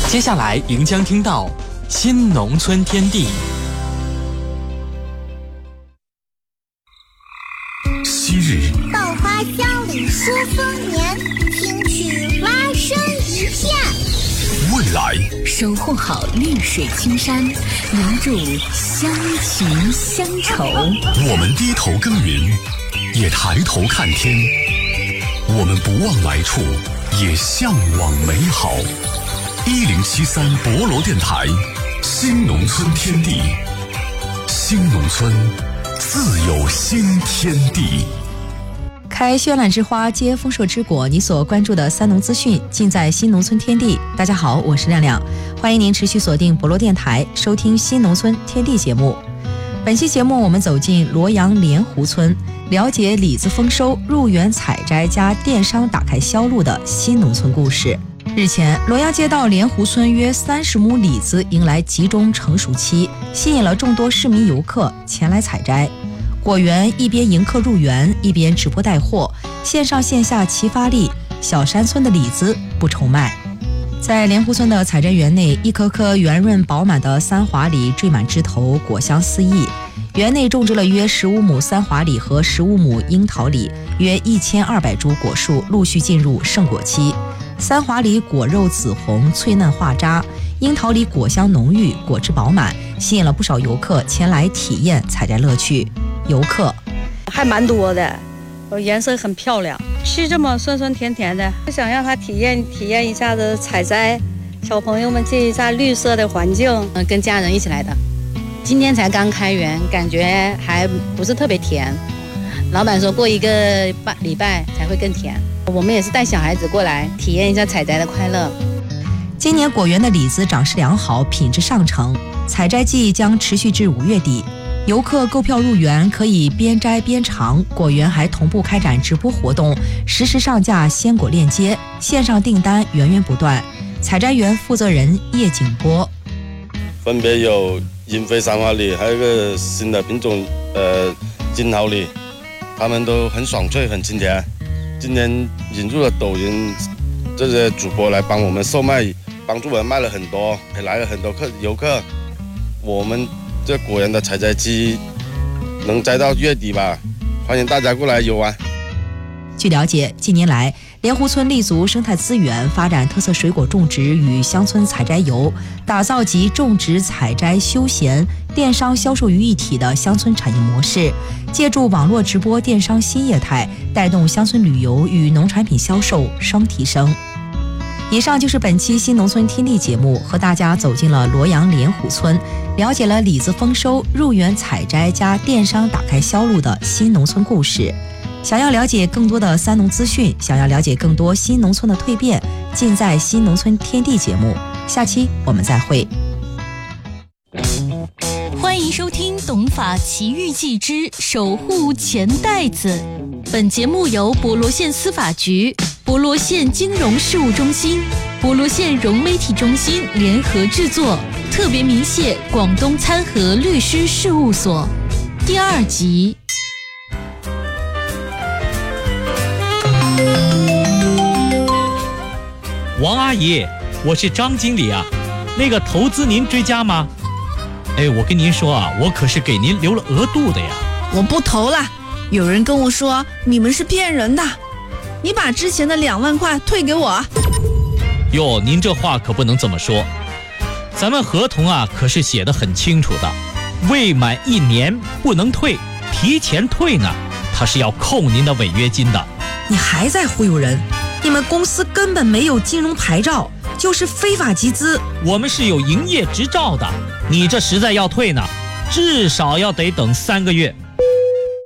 接下来您将听到新农村天地。 昔日稻花香里说丰年，听取蛙声一片。 未来守护好绿水青山，留住乡情乡愁。 我们低头耕耘，也抬头看天。我们不忘来处，也向往美好。1073博罗电台，新农村天地，新农村自有新天地。 开绚烂之花，结丰硕之果。你所关注的三农资讯，尽在新农村天地。大家好，我是亮亮，欢迎您持续锁定博罗电台，收听新农村天地节目。本期节目，我们走进罗阳莲湖村，了解李子丰收、入园采摘加电商打开销路的新农村故事。日前，罗阳街道莲湖村约30亩李子迎来集中成熟期，吸引了众多市民游客前来采摘。果园一边迎客入园，一边直播带货，线上线下齐发力，小山村的李子不愁卖。在莲湖村的采摘园内，一颗颗圆润饱满的三华李缀满枝头，果香四溢。园内种植了约15亩三华李和15亩樱桃李，约1200株果树陆续进入盛果期。三华李果肉紫红，脆嫩化渣；樱桃李果香浓郁，果汁饱满，吸引了不少游客前来体验采摘乐趣。游客还蛮多的，颜色很漂亮，吃这么酸酸甜甜的，想让他体验一下子采摘，小朋友们见一下绿色的环境。 跟家人一起来的，今天才刚开园，感觉还不是特别甜。老板说过一个礼拜才会更甜。我们也是带小孩子过来体验一下采摘的快乐。 今年果园的李子长势良好，品质上乘，采摘季将持续至5月底。游客购票入园可以边摘边尝，果园还同步开展直播活动，实时上架鲜果链接，线上订单源源不断。采摘园负责人叶景波， 分别有银飞三华李，还有一个新的品种金桃李，它们都很爽脆很清甜。今年引入了抖音这些主播来帮我们售卖，帮助我们卖了很多，也来了很多游客。我们这果园的采摘期能摘到月底吧，欢迎大家过来游玩。 据了解，近年来莲湖村立足生态资源，发展特色水果种植与乡村采摘游，打造集种植、采摘、休闲、电商销售于一体的乡村产业模式，借助网络直播电商新业态，带动乡村旅游与农产品销售双提升。以上就是本期新农村天地节目，和大家走进了罗阳莲湖村，了解了李子丰收、入园采摘加电商打开销路的新农村故事。想要了解更多的三农资讯，想要了解更多新农村的蜕变，尽在新农村天地节目。下期我们再会。 欢迎收听《董法奇遇记之守护钱袋子》。本节目由博罗县司法局、博罗县金融事务中心、博罗县融媒体中心联合制作，特别鸣谢广东参和律师事务所。第2集。 王阿姨，我是张经理啊，那个投资您追加吗？哎，我跟您说啊，我可是给您留了额度的呀。 我不投了，有人跟我说你们是骗人的，你把之前的2万块退给我。 哟，您这话可不能这么说，咱们合同啊可是写得很清楚的，未满1年不能退，提前退呢，他是要扣您的违约金的。 你还在忽悠人？你们公司根本没有金融牌照，就是非法集资。 我们是有营业执照的，你这实在要退呢，至少要得等3个月。